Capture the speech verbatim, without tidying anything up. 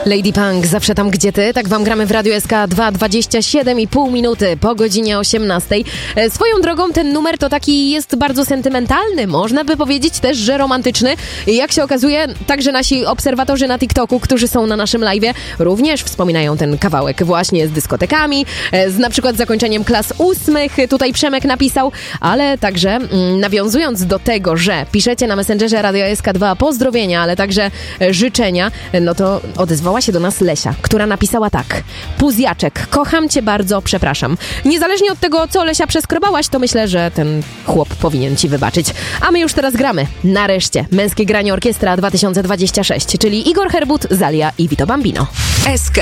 Lady Punk, zawsze tam gdzie ty, tak wam gramy w Radiu S K dwa, dwadzieścia siedem i pół minuty po godzinie osiemnastej. E, swoją drogą ten numer to taki jest bardzo sentymentalny, można by powiedzieć też, że romantyczny. I jak się okazuje, także nasi obserwatorzy na TikToku, którzy są na naszym live'ie, również wspominają ten kawałek właśnie z dyskotekami, e, z na przykład zakończeniem klas ósmych, tutaj Przemek napisał, ale także mm, nawiązując do tego, że piszecie na Messengerze Radio S K dwa pozdrowienia, ale także e, życzenia, no to odezwała się do nas Lesia, która napisała tak: Puzjaczek, kocham cię bardzo, przepraszam. Niezależnie od tego, co Lesia przeskrobałaś, to myślę, że ten chłop powinien ci wybaczyć. A my już teraz gramy. Nareszcie. Męskie granie orkiestra dwa tysiące dwadzieścia sześć, czyli Igor Herbut, Zalia i Vito Bambino. S K